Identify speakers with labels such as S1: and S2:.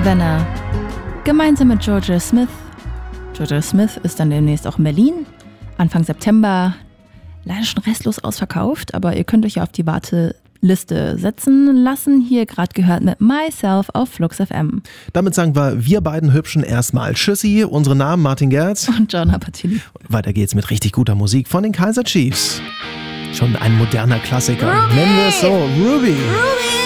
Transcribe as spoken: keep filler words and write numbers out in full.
S1: Savannah. Gemeinsam mit Jorja Smith. Jorja Smith ist dann demnächst auch in Berlin. Anfang September. Leider schon restlos ausverkauft, aber ihr könnt euch ja auf die Warteliste setzen lassen. Hier gerade gehört mit Myself auf Flux F M.
S2: Damit sagen wir, wir beiden Hübschen erstmal Tschüssi. Unsere Namen Martin Gerz
S1: und John Apatili.
S2: Weiter geht's mit richtig guter Musik von den Kaiser Chiefs. Schon ein moderner Klassiker.
S1: Ruby!
S2: Nennen wir es so. Ruby.
S1: Ruby!